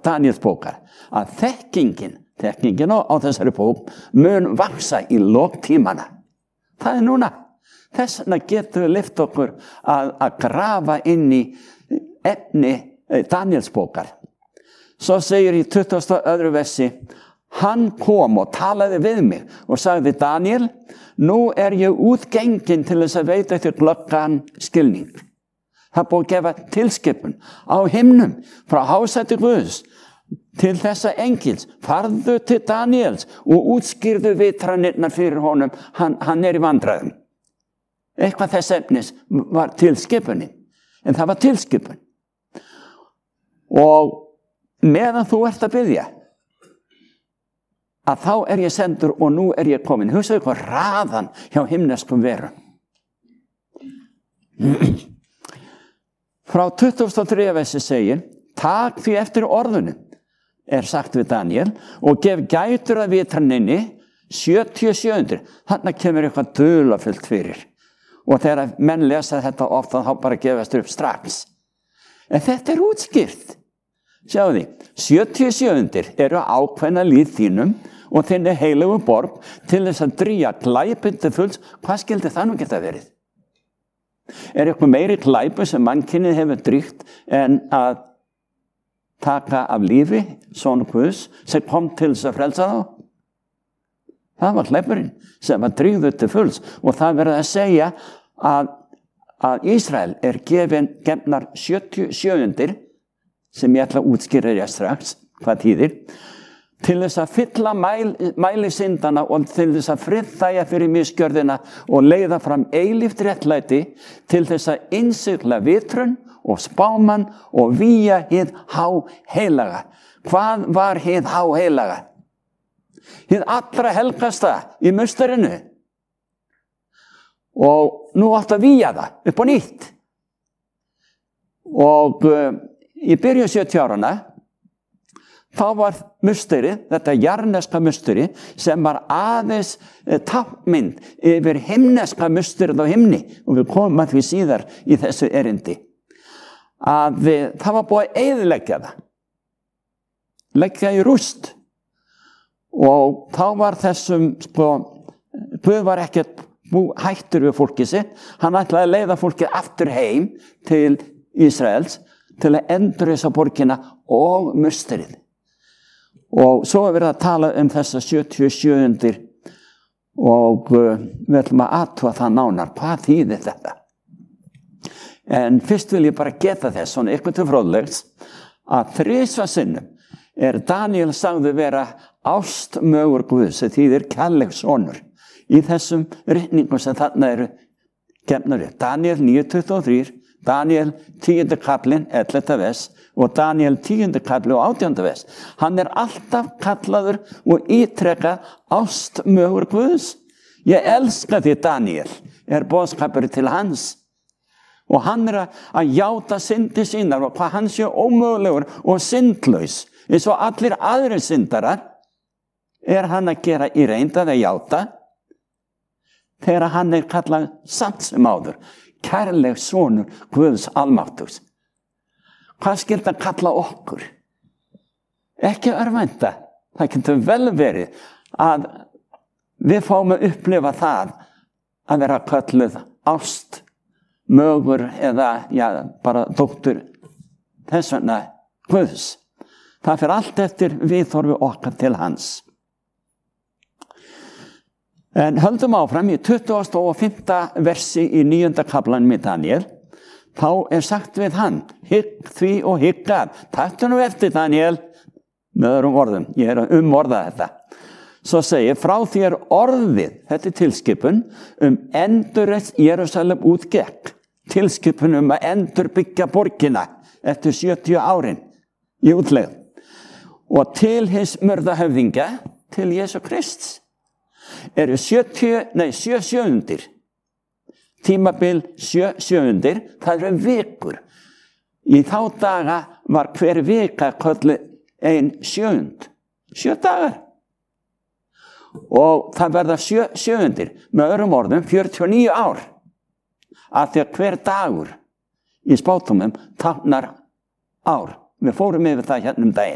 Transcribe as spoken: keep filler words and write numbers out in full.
Daníels bókar að þekkingin, þekkingin á, á þessari bók mun vaksa í lok tímana. Það er núna. Þess vegna getum við lyft okkur að, að grafa inn í efni Daníels bókar. Svo segir í tuttugasta og öðru versi, hann kom og talaði við mig og sagði, Daniel, nú er ég útgengin til þess að veita þér glöggan skilning. Það er búið að gefa tilskipun á himnum frá hásæti Guðs til þessa engils. Farðu til Daniels og útskýrðu vitranirnar fyrir honum, hann, hann er í vandræðum. Eitthvað þess efnis var tilskipunin, en það var tilskipun. Og meðan þú ert að biðja, að þá er ég sendur og nú er ég komin. Hugsaðu hvað raðan hjá himneskum verum. Frá tuttugasta og þriðja versi segir, tak því eftir orðunum, er sagt við Daniel, og gef gætur að vitraninni sjötíu og sjö undir. Þarna kemur eitthvað dularfullt fyrir. Og þegar menn lesa þetta ofta, þá bara gefast upp strax. En þetta er útskýrt. Sjáðu því, sjötíu og sjö undir eru ákveðna líð þínum og þinni heilögu borg til þess að drýja glæpinn til fulls. Hvað skildi það nú geta verið? Er eitthvað meiri glæpu sem mannkynið hefur drýgt en að taka af lífi son Guðs sem kom til þess að frelsa þá? Það var glæpurinn sem var drýgður til fulls og það verður að segja að, að Ísrael er gefin gefnar sjötíu og sjö undir, sem ég ætla að útskýra ég strax, hvað þýðir, til þess að fylla mæl, mæli syndana og til þess að friðþægja fyrir misgjörðina og leiða fram eilíft réttlæti til þess að innsigla vitrun og spáman og víja hið háheilaga. Hvað var hið háheilaga? Hið allra helgasta í musturinu. Og nú átt að víja það upp á nýtt. Og uh, í byrjun sjötíu áranna, þá var musturið, þetta jarneska musturi, sem var aðeins uh, tákmynd yfir himneska musturið á himni, og við komum að því síðar í þessu erindi, að uh, það var búið að eyðileggja það, leggja í rúst, og þá var þessum, sko, Guð var ekkert hættur við fólkið sitt, hann ætlaði að leiða fólkið aftur heim til Ísraels, til að endurreisa borgina og musturið. Og svo er verið að tala um þessa sjötíu og sjö undir og uh, við ætlum að athuga það nánar. Hvað þýðir þetta? En fyrst vil ég bara geta þess, svona eitthvað til fróðlegs, að þrisvar sinnum er Daniel sagði vera ástmögur Guðs, sem þýðir kærleiksonur, í þessum ritningum sem þarna eru gefnar upp. Daniel níu tuttugu og þrjú, Daniel tíundi kaplinn, ellefta vers, og Daniel tíundi kapli og átjánda vers. Hann er alltaf kallaður og ítrekað ástmögur Guðs. Ég elska því Daniel, er boðskapur til hans. Og hann er að játa syndi sínar og hvað hann sé ómögulegur og syndlaus. Eins og allir aðrir syndarar er hann að gera í reynd að játa þegar hann er kallað samt sem áður. Kærleg sonur Guðs almáttugs. Hvað skildi hann kalla okkur? Ekki örvænta. Það getur vel verið að við fáum að upplifa það að vera kölluð ást, mögur eða já, bara dóttur þess vegna Guðs. Það fyrir allt eftir viðhorfi okkar til hans. En höldum áfram í tuttugasta og fimmta versi í níunda kaflanum í Daniel. Þá er sagt við hann, hygg því og hygg að. Taktu nú eftir Daniel, með öðrum orðum, ég er að umorða þetta. Svo segir, frá því er orðið, þetta er tilskipun, um endurreist Jerúsalem útgekk. Tilskipun um að endurbyggja borgina eftir sjötíu árin í útlegð. Og til hins mörðahöfðingja, til Jesú Krists, eru sjötíu, nei, sjö sjöundir. Tímabil sjö sjöundir, það eru vikur. Í þá daga var hver vika kölluð ein sjöund. Sjö dagar. Og það verða sjö sjöundir, með öðrum orðum fjörutíu og níu ár. Af því að hver dagur í spátumum táknar ár. Við fórum yfir það hérna um daginn.